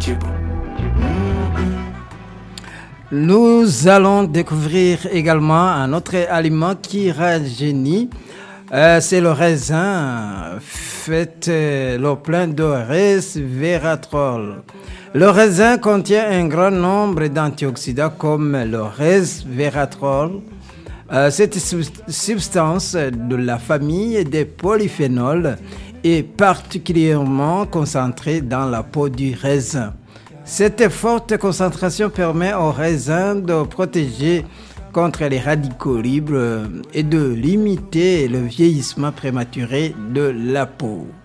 Nous allons découvrir également un autre aliment qui rajeunit. C'est le raisin, fait le plein de resveratrol. Le raisin contient un grand nombre d'antioxydants comme le resveratrol. Cette substance de la famille des polyphénols est particulièrement concentrée dans la peau du raisin. Cette forte concentration permet au raisin de protéger contre les radicaux libres et de limiter le vieillissement prématuré de la peau.